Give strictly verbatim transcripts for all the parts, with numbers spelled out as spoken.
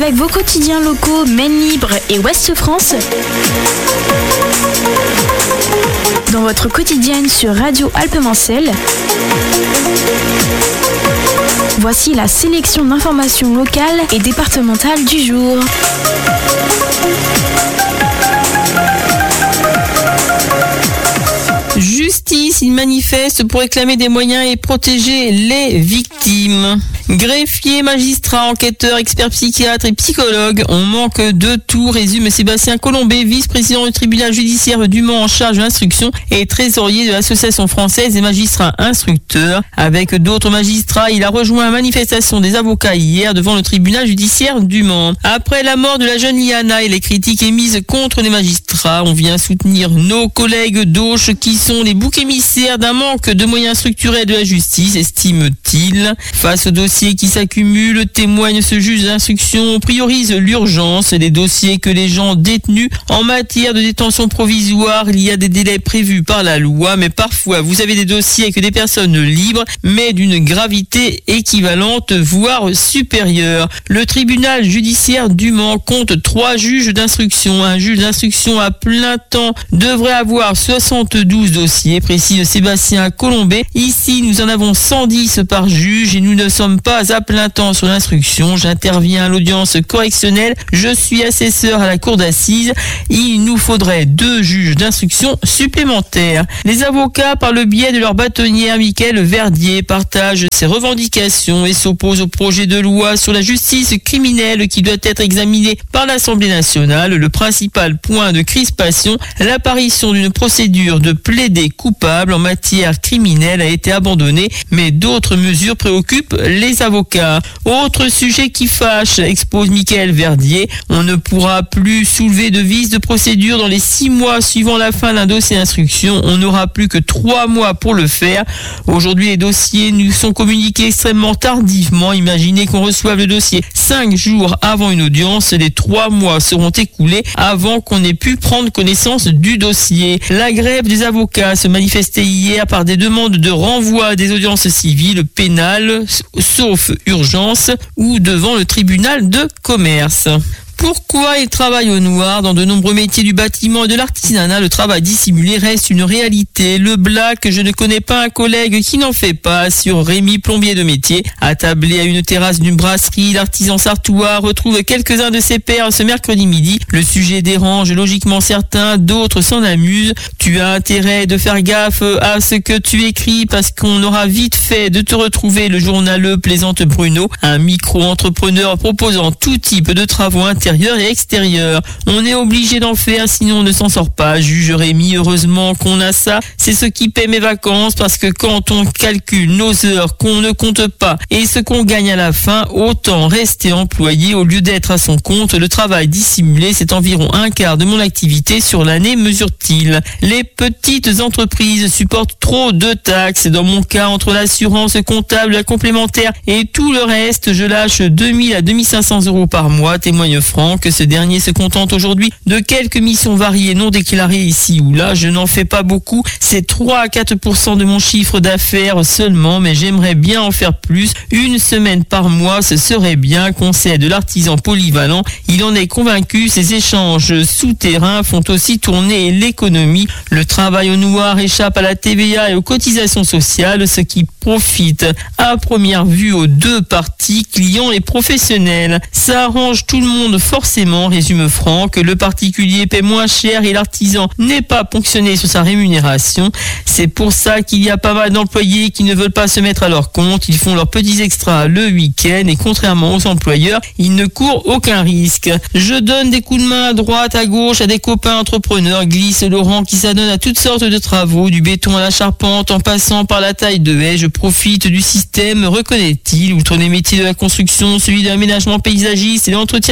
Avec vos quotidiens locaux, Maine Libre et Ouest France, dans votre quotidienne sur Radio Alpes-Mancelles, voici la sélection d'informations locales et départementales du jour. Justice, ils manifestent pour réclamer des moyens et protéger les victimes. Greffiers, magistrats, enquêteurs, experts psychiatres et psychologues, on manque de tout, résume Sébastien Colombet, vice-président du tribunal judiciaire du Mans en charge de l'instruction et trésorier de l'association française des magistrats instructeurs. Avec d'autres magistrats, il a rejoint la manifestation des avocats hier devant le tribunal judiciaire du Mans. Après la mort de la jeune Liana et les critiques émises contre les magistrats, on vient soutenir nos collègues d'Auch qui sont les boucs émissaires d'un manque de moyens structurels de la justice, estime-t-il. Face aux dossiers qui s'accumulent, témoigne ce juge d'instruction, on priorise l'urgence des dossiers que les gens détenus en matière de détention provisoire. Il y a des délais prévus par la loi, mais parfois vous avez des dossiers avec des personnes libres, mais d'une gravité équivalente, voire supérieure. Le tribunal judiciaire du Mans compte trois juges d'instruction. Un juge d'instruction à plein temps devrait avoir soixante-douze dossiers, précise Sébastien Colombet. Ici, nous en avons cent dix par juge et nous ne sommes pas à plein temps sur l'instruction. J'interviens à l'audience correctionnelle. Je suis assesseur à la cour d'assises. Il nous faudrait deux juges d'instruction supplémentaires. Les avocats, par le biais de leur bâtonnière Mickaël Verdier, partagent ses revendications et s'opposent au projet de loi sur la justice criminelle qui doit être examiné par l'Assemblée nationale. Le principal point de crispation, l'apparition d'une procédure de plaider coupable en matière criminelle a été abandonnée, mais d'autres mesures préoccupent les avocats. Autre sujet qui fâche, expose Mickaël Verdier, on ne pourra plus soulever de vice de procédure dans les six mois suivant la fin d'un dossier d'instruction. On n'aura plus que trois mois pour le faire. Aujourd'hui, les dossiers nous sont communiqués extrêmement tardivement. Imaginez qu'on reçoive le dossier cinq jours avant une audience. Les trois mois seront écoulés avant qu'on ait pu prendre connaissance du dossier. La grève des avocats se manifestait hier par des demandes de renvoi des audiences civiles, pénales, sauf urgence, ou devant le tribunal de commerce. Pourquoi ils travaillent au noir? Dans de nombreux métiers du bâtiment et de l'artisanat, le travail dissimulé reste une réalité. Le black, je ne connais pas un collègue qui n'en fait pas, sur Rémi, plombier de métier. Attablé à une terrasse d'une brasserie, l'artisan sartois retrouve quelques-uns de ses pairs ce mercredi midi. Le sujet dérange logiquement certains, d'autres s'en amusent. Tu as intérêt de faire gaffe à ce que tu écris parce qu'on aura vite fait de te retrouver, le journaleux plaisante Bruno, un micro-entrepreneur proposant tout type de travaux intérieurs et extérieur. On est obligé d'en faire, sinon on ne s'en sort pas, juge Rémi. Heureusement qu'on a ça, c'est ce qui paie mes vacances, parce que quand on calcule nos heures qu'on ne compte pas et ce qu'on gagne à la fin, autant rester employé au lieu d'être à son compte. Le travail dissimulé, c'est environ un quart de mon activité sur l'année, mesure-t-il. Les petites entreprises supportent trop de taxes. Dans mon cas, entre l'assurance comptable, la complémentaire et tout le reste, je lâche deux mille à deux mille cinq cents euros par mois, témoigne Franck. Que ce dernier se contente aujourd'hui de quelques missions variées non déclarées ici ou là. Je n'en fais pas beaucoup, c'est trois à quatre pour cent de mon chiffre d'affaires seulement, mais j'aimerais bien en faire plus. Une semaine par mois, ce serait bien, concède l'artisan polyvalent. Il en est convaincu, ces échanges souterrains font aussi tourner l'économie. Le travail au noir échappe à la T V A et aux cotisations sociales, ce qui profite à première vue aux deux parties, clients et professionnels. Ça arrange tout le monde forcément, résume Franck. Le particulier paie moins cher et l'artisan n'est pas ponctionné sur sa rémunération. C'est pour ça qu'il y a pas mal d'employés qui ne veulent pas se mettre à leur compte. Ils font leurs petits extras le week-end et contrairement aux employeurs, ils ne courent aucun risque. Je donne des coups de main à droite, à gauche à des copains entrepreneurs, glisse Laurent, qui s'adonne à toutes sortes de travaux, du béton à la charpente en passant par la taille de haie. Je profite du système, reconnaît-il. Outre les métiers de la construction, celui de l'aménagement paysagiste et l'entretien d'espaces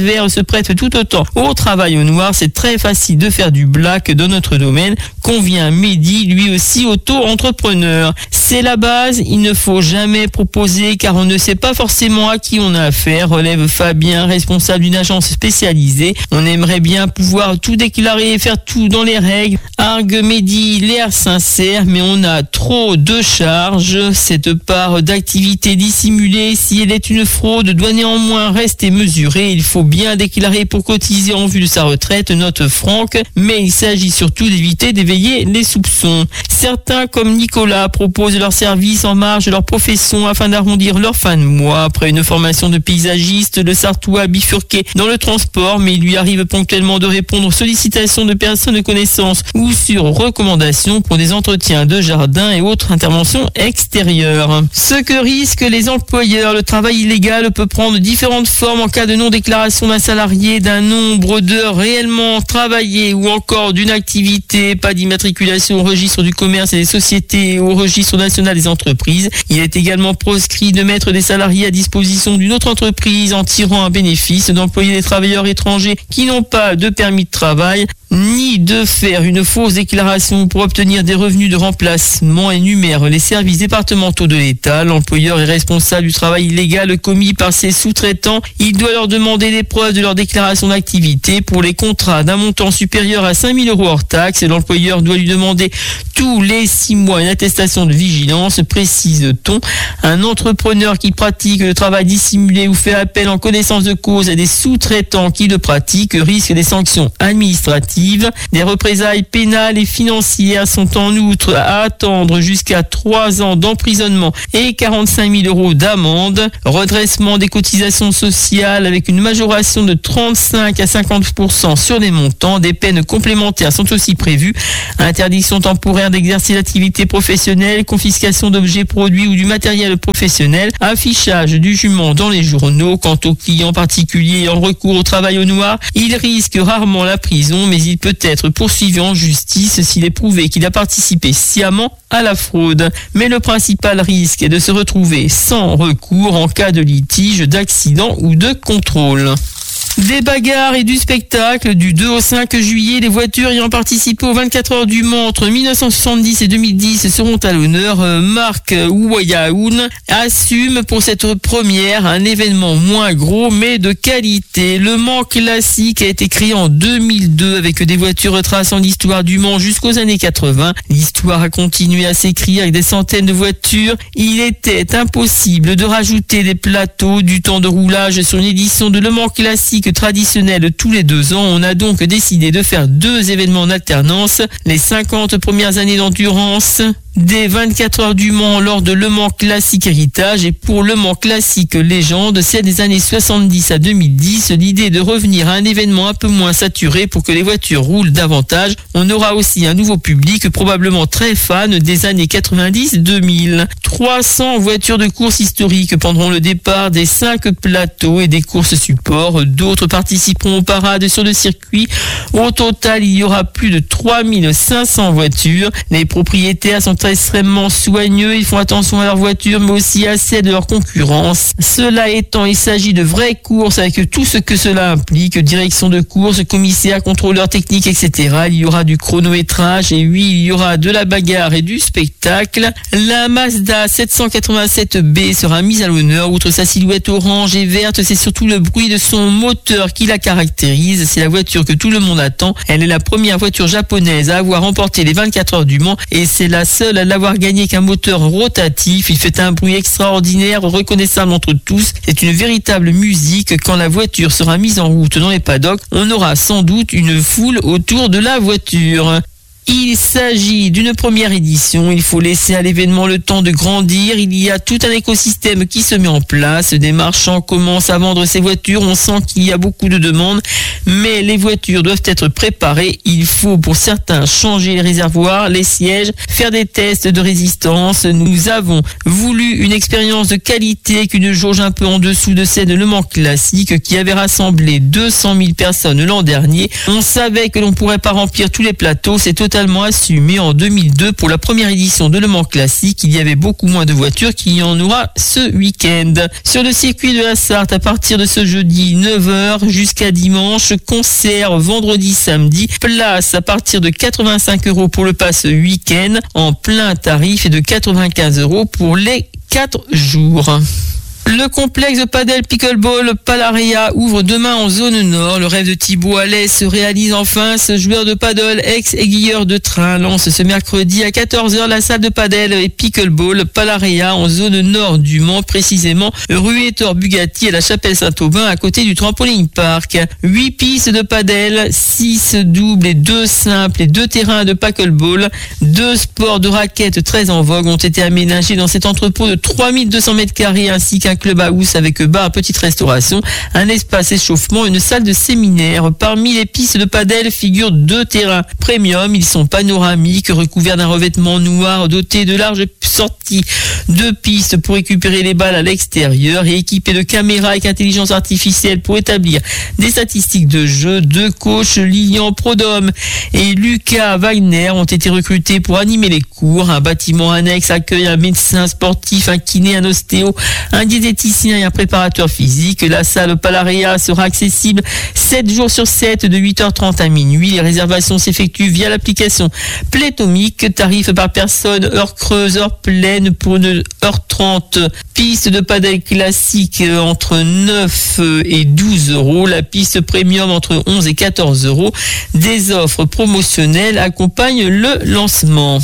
vert se prête tout autant au travail au noir. C'est très facile de faire du black dans notre domaine, convient Mehdi, lui aussi auto-entrepreneur. C'est la base, il ne faut jamais proposer car on ne sait pas forcément à qui on a affaire, relève Fabien, responsable d'une agence spécialisée. On aimerait bien pouvoir tout déclarer et faire tout dans les règles. Argue Mehdi, l'air sincère, mais on a trop de charges. Cette part d'activité dissimulée, si elle est une fraude, doit néanmoins rester mesurée. Il faut bien déclarer pour cotiser en vue de sa retraite, note Franck, mais il s'agit surtout d'éviter d'éveiller les soupçons. Certains, comme Nicolas, proposent leurs services en marge de leur profession afin d'arrondir leur fin de mois. Après une formation de paysagiste, le Sartois a bifurqué dans le transport, mais il lui arrive ponctuellement de répondre aux sollicitations de personnes de connaissance ou sur recommandation pour des entretiens de jardin et autres interventions extérieures. Ce que risquent les employeurs, le travail illégal peut prendre différentes formes en cas de non-déclaration d'un salarié, d'un nombre d'heures réellement travaillées ou encore d'une activité, pas d'immatriculation au registre du commerce et des sociétés et au registre national des entreprises. Il est également proscrit de mettre des salariés à disposition d'une autre entreprise en tirant un bénéfice, d'employer des travailleurs étrangers qui n'ont pas de permis de travail, ni de faire une fausse déclaration pour obtenir des revenus de remplacement, énumère les services départementaux de l'État. L'employeur est responsable du travail illégal commis par ses sous-traitants. Il doit leur demander des preuves de leur déclaration d'activité. Pour les contrats d'un montant supérieur à cinq mille euros hors taxe, l'employeur doit lui demander tous les six mois une attestation de vigilance, précise-t-on. Un entrepreneur qui pratique le travail dissimulé ou fait appel en connaissance de cause à des sous-traitants qui le pratiquent risque des sanctions administratives. Des représailles pénales et financières sont en outre à attendre jusqu'à trois ans d'emprisonnement et quarante-cinq mille euros d'amende. Redressement des cotisations sociales avec une majoration de trente-cinq à cinquante pour cent sur les montants. Des peines complémentaires sont aussi prévues. Interdiction temporaire d'exercer l'activité professionnelle, confiscation d'objets, produits ou du matériel professionnel, affichage du jument dans les journaux. Quant aux clients particuliers en recours au travail au noir, il risque rarement la prison, mais il peut être poursuivi en justice s'il est prouvé qu'il a participé sciemment à la fraude. Mais le principal risque est de se retrouver sans recours en cas de litige, d'accident ou de contrôle. Des bagarres et du spectacle du deux au cinq juillet, les voitures ayant participé aux vingt-quatre heures du Mans entre mille neuf cent soixante-dix et deux mille dix seront à l'honneur. Marc Ouayaoun assume pour cette première un événement moins gros mais de qualité. Le Mans classique a été créé en deux mille deux avec des voitures retraçant l'histoire du Mans jusqu'aux années quatre-vingts. L'histoire a continué à s'écrire avec des centaines de voitures. Il était impossible de rajouter des plateaux, du temps de roulage sur une édition de Le Mans classique traditionnel tous les deux ans. On a donc décidé de faire deux événements en alternance. Les cinquante premières années d'endurance des vingt-quatre heures du Mans lors de Le Mans Classique Héritage, et pour Le Mans Classique Légende, c'est des années soixante-dix à deux mille dix. L'idée de revenir à un événement un peu moins saturé pour que les voitures roulent davantage. On aura aussi un nouveau public, probablement très fan des années quatre-vingt-dix deux mille. trois cents voitures de course historiques prendront le départ des cinq plateaux et des courses supports. D'autres participeront aux parades sur le circuit. Au total, il y aura plus de trois mille cinq cents voitures. Les propriétaires sont extrêmement soigneux, ils font attention à leur voiture mais aussi à celle de leur concurrence. Cela étant, il s'agit de vraies courses avec tout ce que cela implique, direction de course, commissaire, contrôleur technique, et cetera. Il y aura du chronométrage et oui, il y aura de la bagarre et du spectacle. La Mazda sept cent quatre-vingt-sept B sera mise à l'honneur. Outre sa silhouette orange et verte, c'est surtout le bruit de son moteur qui la caractérise. C'est la voiture que tout le monde attend. Elle est la première voiture japonaise à avoir remporté les vingt-quatre heures du Mans et c'est la seule à l'avoir gagné qu'un moteur rotatif. Il fait un bruit extraordinaire, reconnaissable entre tous. C'est une véritable musique. Quand la voiture sera mise en route dans les paddocks, on aura sans doute une foule autour de la voiture. Il s'agit d'une première édition, il faut laisser à l'événement le temps de grandir, il y a tout un écosystème qui se met en place, des marchands commencent à vendre ces voitures, on sent qu'il y a beaucoup de demandes, mais les voitures doivent être préparées. Il faut pour certains changer les réservoirs, les sièges, faire des tests de résistance. Nous avons voulu une expérience de qualité qu'une jauge un peu en dessous de celle de Le Mans Classique qui avait rassemblé deux cent mille personnes l'an dernier. On savait que l'on ne pourrait pas remplir tous les plateaux, c'est totalement assumé. En deux mille deux, pour la première édition de Le Mans Classique, il y avait beaucoup moins de voitures qu'il y en aura ce week-end. Sur le circuit de la Sarthe, à partir de ce jeudi neuf heures jusqu'à dimanche, concert vendredi, samedi, place à partir de quatre-vingt-cinq euros pour le pass week-end en plein tarif et de quatre-vingt-quinze euros pour les quatre jours. Le complexe de padel pickleball Palaria ouvre demain en zone nord. Le rêve de Thibaut Allais se réalise enfin. Ce joueur de paddle, ex-aiguilleur de train, lance ce mercredi à quatorze heures la salle de padel et pickleball Palaria en zone nord du Mans, précisément rue Ettore Bugatti à la Chapelle Saint-Aubin à côté du trampoline park. huit pistes de padel, six doubles et deux simples et deux terrains de pickleball. Deux sports de raquettes très en vogue ont été aménagés dans cet entrepôt de trois mille deux cents mètres carrés ainsi qu'un club house avec bar, petite restauration, un espace échauffement, une salle de séminaire. Parmi les pistes de padel figurent deux terrains premium. Ils sont panoramiques, recouverts d'un revêtement noir, dotés de larges sorties. Deux pistes pour récupérer les balles à l'extérieur et équipés de caméras avec intelligence artificielle pour établir des statistiques de jeu. Deux coachs, Lilian Prodhomme et Lucas Wagner, ont été recrutés pour animer les cours. Un bâtiment annexe accueille un médecin sportif, un kiné, un ostéo, un diététicien et un préparateur physique. La salle Palaria sera accessible sept jours sur sept de huit heures trente à minuit. Les réservations s'effectuent via l'application Playtomic. Tarif par personne, heure creuse, heure pleine pour une heure trente. Piste de padel classique entre neuf et douze euros. La piste premium entre onze et quatorze euros. Des offres promotionnelles accompagnent le lancement.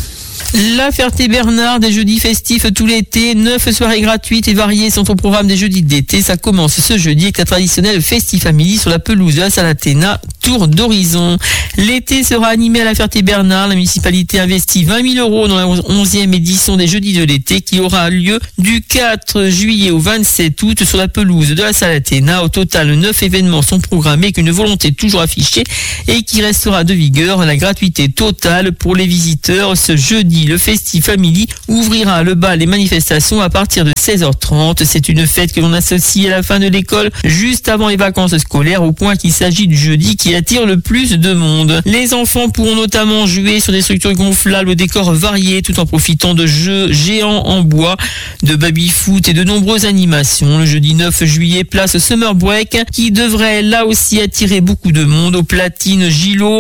La Ferté-Bernard, des jeudis festifs tout l'été. Neuf soirées gratuites et variées sont au programme des jeudis d'été. Ça commence ce jeudi avec la traditionnelle Festifamily sur la pelouse de la Salle Athéna, tour d'horizon. L'été sera animé à la Ferté-Bernard. La municipalité investit vingt mille euros dans la onzième édition des jeudis de l'été qui aura lieu du quatre juillet au vingt-sept août sur la pelouse de la Salle Athéna. Au total, neuf événements sont programmés avec une volonté toujours affichée et qui restera de vigueur. La gratuité totale pour les visiteurs ce jeudi. Le Festifamily ouvrira le bal et manifestations à partir de seize heures trente. C'est une fête que l'on associe à la fin de l'école, juste avant les vacances scolaires, au point qu'il s'agit du jeudi qui attire le plus de monde. Les enfants pourront notamment jouer sur des structures gonflables aux décors variés, tout en profitant de jeux géants en bois, de baby-foot et de nombreuses animations. Le jeudi neuf juillet, place Summer Break, qui devrait là aussi attirer beaucoup de monde. Au Platine Gillot,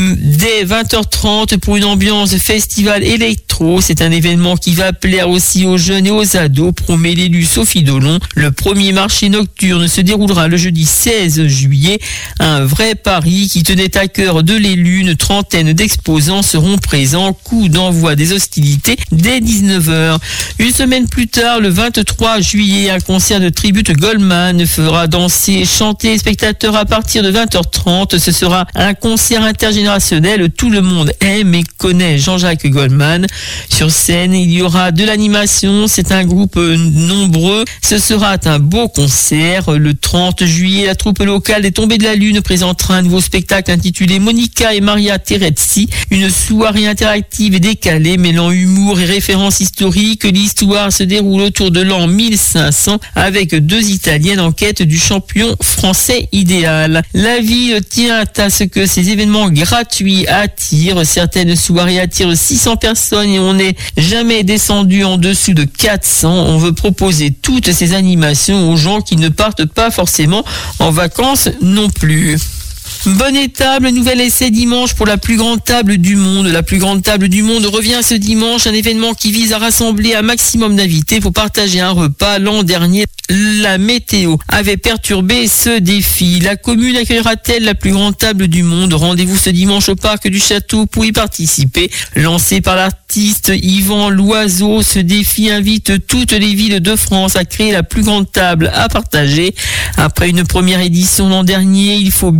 dès vingt heures trente pour une ambiance festival électro. C'est un événement qui va plaire aussi aux jeunes et aux ados, promet l'élu Sophie Dolon. Le premier marché nocturne se déroulera le jeudi seize juillet. Un vrai pari qui tenait à cœur de l'élu. Une trentaine d'exposants seront présents. Coup d'envoi des hostilités dès dix-neuf heures. Une semaine plus tard, le vingt-trois juillet, un concert de tribute Goldman fera danser et chanter les spectateurs à partir de vingt heures trente. Ce sera un concert intergénérationnel. Tout le monde aime et connaît Jean-Jacques Goldman. Sur scène, il y aura de l'animation. C'est un groupe nombreux. Ce sera un beau concert. Le trente juillet, la troupe locale des Tombées de la Lune présentera un nouveau spectacle intitulé Monica et Maria Terezzi. Une soirée interactive et décalée mêlant humour et références historiques. L'histoire se déroule autour de l'an mille cinq cents avec deux Italiennes en quête du champion français idéal. La ville tient à ce que ces événements gratuits attirent. Certaines soirées attirent six cents personnes et on n'est jamais descendu en dessous de quatre cents. On veut proposer toutes ces animations aux gens qui ne partent pas forcément en vacances non plus. Bonne étable, nouvel essai dimanche pour la plus grande table du monde. La plus grande table du monde revient ce dimanche, un événement qui vise à rassembler un maximum d'invités pour partager un repas. L'an dernier, la météo avait perturbé ce défi. La commune accueillera-t-elle la plus grande table du monde? Rendez-vous ce dimanche au parc du Château pour y participer. Lancé par l'artiste Yvan Loiseau, ce défi invite toutes les villes de France à créer la plus grande table à partager. Après une première édition l'an dernier, il faut bien l'avouer,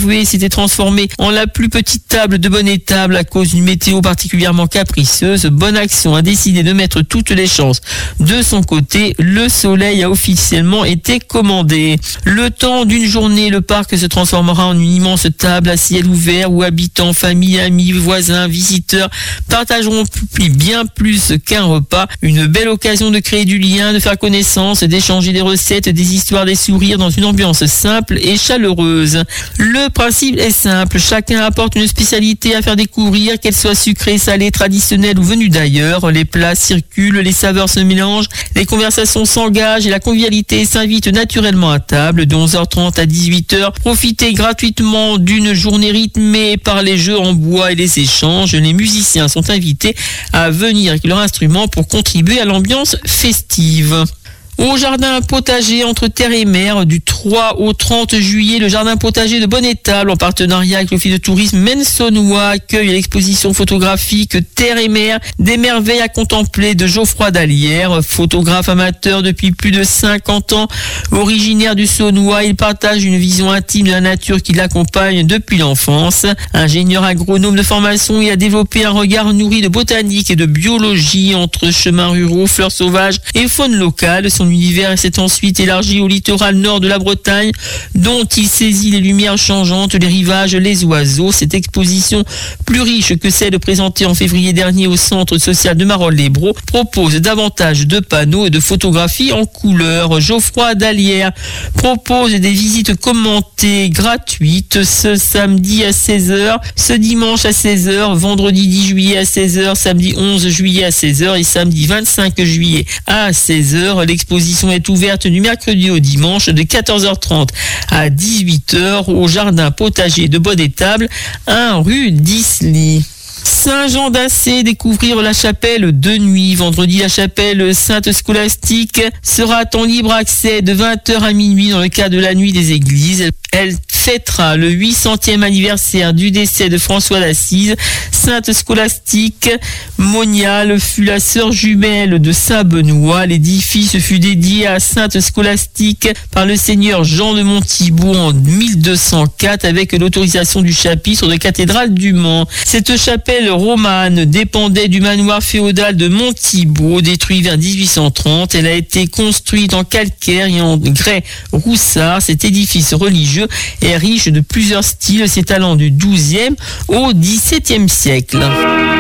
avoué, s'était transformée en la plus petite table de Bonnet-Table à cause d'une météo particulièrement capricieuse. Bonaction a décidé de mettre toutes les chances de son côté. Le soleil a officiellement été commandé. Le temps d'une journée, le parc se transformera en une immense table à ciel ouvert où habitants, familles, amis, voisins, visiteurs partageront bien plus qu'un repas. Une belle occasion de créer du lien, de faire connaissance, d'échanger des recettes, des histoires, des sourires dans une ambiance simple et chaleureuse. Le principe est simple, chacun apporte une spécialité à faire découvrir, qu'elle soit sucrée, salée, traditionnelle ou venue d'ailleurs. Les plats circulent, les saveurs se mélangent, les conversations s'engagent et la convivialité s'invite naturellement à table. De onze heures trente à dix-huit heures, profitez gratuitement d'une journée rythmée par les jeux en bois et les échanges. Les musiciens sont invités à venir avec leur instrument pour contribuer à l'ambiance festive. Au jardin potager entre terre et mer, du trois au trente juillet, le jardin potager de Bonnet-Table, en partenariat avec l'office de tourisme Mensonnois, accueille l'exposition photographique Terre et mer, des merveilles à contempler de Geoffroy Dallière. Photographe amateur depuis plus de cinquante ans, originaire du Saunois, il partage une vision intime de la nature qui l'accompagne depuis l'enfance. Ingénieur agronome de formation, il a développé un regard nourri de botanique et de biologie entre chemins ruraux, fleurs sauvages et faune locale. Son univers s'est ensuite élargi au littoral nord de la Bretagne, dont il saisit les lumières changeantes, les rivages, les oiseaux. Cette exposition, plus riche que celle présentée en février dernier au centre social de Marolles-les-Braaux, propose davantage de panneaux et de photographies en couleur. Geoffroy Dallière propose des visites commentées gratuites ce samedi à seize heures, ce dimanche à seize heures, vendredi dix juillet à seize heures, samedi onze juillet à seize heures et samedi vingt-cinq juillet à seize heures. L'exposition est ouverte du mercredi au dimanche de quatorze heures trente à dix-huit heures au jardin potager de Bonnet-Table, un rue d'Isly. Saint-Jean d'Assé, découvrir la chapelle de nuit. Vendredi, la chapelle Sainte-Scolastique sera en libre accès de vingt heures à minuit dans le cadre de la nuit des églises. Elle fêtera le huit centième anniversaire du décès de François d'Assise. Sainte Scolastique moniale fut la sœur jumelle de Saint Benoît. L'édifice fut dédié à Sainte Scolastique par le seigneur Jean de Monthibaud en mille deux cent quatre avec l'autorisation du chapitre de cathédrale du Mans. Cette chapelle romane dépendait du manoir féodal de Monthibaud, détruit vers dix-huit cent trente. Elle a été construite en calcaire et en grès roussard. Cet édifice religieux est riche de plusieurs styles, s'étalant du douzième au dix-septième siècle.